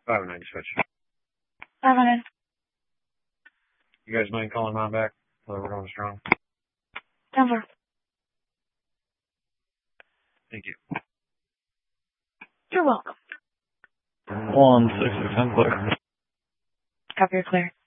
509 switch. 500. You guys mind calling Mom back? Tell her we're going strong. Denver. Thank you. You're welcome. 166 clear. Copy, you're clear.